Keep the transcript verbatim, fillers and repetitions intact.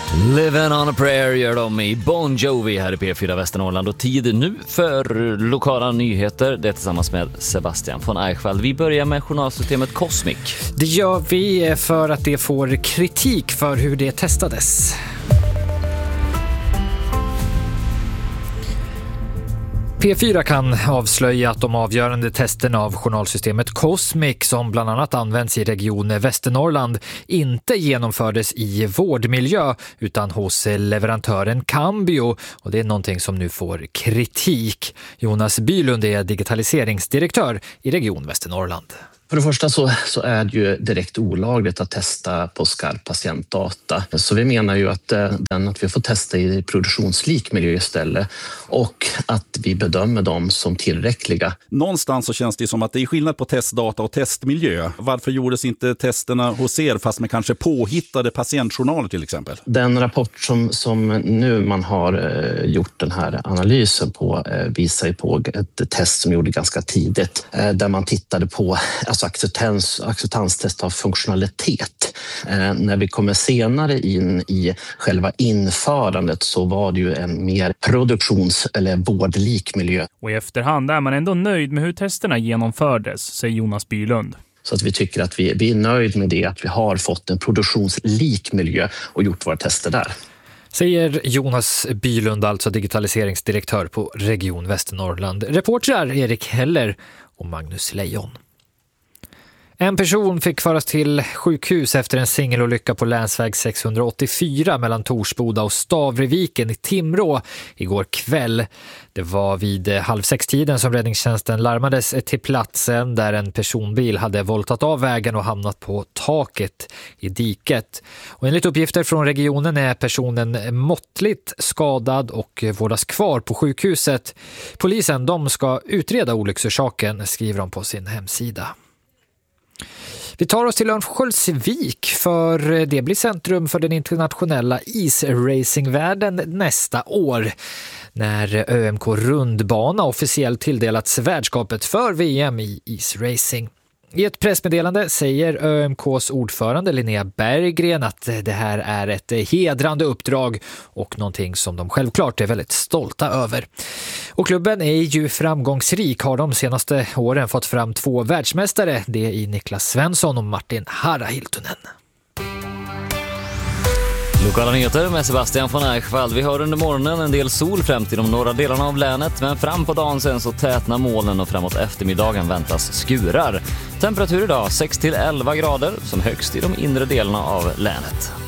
Living on a prayer gör de i Bon Jovi här i P fyra Västernorrland, och tid nu för lokala nyheter. Det är tillsammans med Sebastian von Eichwald. Vi börjar med journalsystemet Cosmic. Det gör vi för att det får kritik för hur det testades. P fyra kan avslöja att de avgörande testerna av journalsystemet Cosmic, som bland annat används i region Västernorrland, inte genomfördes i vårdmiljö utan hos leverantören Cambio, och det är någonting som nu får kritik. Jonas Bylund är digitaliseringsdirektör i region Västernorrland. För det första så, så är det ju direkt olagligt att testa på skarp patientdata. Så vi menar ju att, den, att vi får testa i produktionslik miljö istället, och att vi bedömer dem som tillräckliga. Någonstans så känns det som att det är skillnad på testdata och testmiljö. Varför gjordes inte testerna hos er fast med kanske påhittade patientjournaler till exempel? Den rapport som, som nu man har eh, gjort den här analysen på eh, visar ju på ett test som gjordes ganska tidigt eh, där man tittade på alltså acceptans, acceptanstest av funktionalitet. Eh, när vi kommer senare in i själva införandet så var det ju en mer produktions- eller vårdlik miljö. Och i efterhand är man ändå nöjd med hur testerna genomfördes, säger Jonas Bylund. Så att vi tycker att vi, vi är nöjd med det, att vi har fått en produktionslik miljö och gjort våra tester där. Säger Jonas Bylund, alltså digitaliseringsdirektör på Region Västernorrland. Reportrar Erik Heller och Magnus Lejon. En person fick föras till sjukhus efter en singelolycka på länsväg sexhundraåttiofyra mellan Torsboda och Stavreviken i Timrå igår kväll. Det var vid halv sex-tiden som räddningstjänsten larmades till platsen där en personbil hade voltat av vägen och hamnat på taket i diket. Och enligt uppgifter från regionen är personen måttligt skadad och vårdas kvar på sjukhuset. Polisen, de ska utreda olycksorsaken, skriver de på sin hemsida. Vi tar oss till Örnsköldsvik, för det blir centrum för den internationella isracingvärlden nästa år när Ö M K Rundbana officiellt tilldelats värdskapet för V M i isracing. I ett pressmeddelande säger Ö M K:s ordförande Linnea Berggren att det här är ett hedrande uppdrag och någonting som de självklart är väldigt stolta över. Och klubben är ju framgångsrik, har de senaste åren fått fram två världsmästare, det i Niklas Svensson och Martin Harahiltunen. Lokala nyheter med Sebastian von Eichwald. Vi har under morgonen en del sol fram till de norra delarna av länet, men fram på dagen sen så tätnar molnen och framåt eftermiddagen väntas skurar. Temperatur idag sex till elva grader, som högst i de inre delarna av länet.